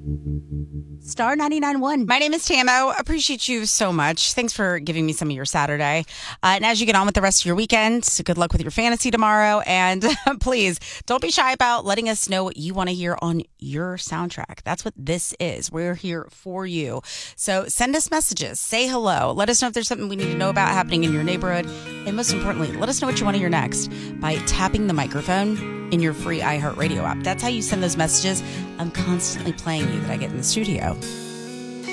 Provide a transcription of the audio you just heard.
Star 99.1. My name is Tamo. Appreciate you so much. Thanks for giving me some of your Saturday. And as you get on with the rest of your weekend, good luck with your fantasy tomorrow. And please don't be shy about letting us know what you want to hear on your soundtrack. That's what this is. We're here for you. So send us messages. Say hello. Let us know if there's something we need to know about happening in your neighborhood. And most importantly, let us know what you want to hear next by tapping the microphone in your free iHeartRadio app. That's how you send those messages. I'm constantly playing you that I get in the studio.